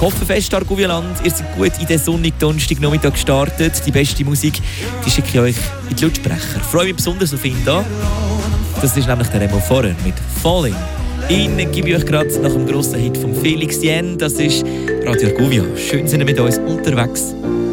hoffe fest, Argovia-Land, ihr seid gut in den sonnigen Donnerstagnachmittag gestartet. Die beste Musik, die schicke ich euch in die Lautsprecher. Ich freue mich besonders auf ihn da. Das ist nämlich der Remo Forer mit «Falling». Ihn gebe ich euch gerade nach dem grossen Hit von Felix Jen. Das ist Radio Argovia. Schön sind ihr mit uns unterwegs.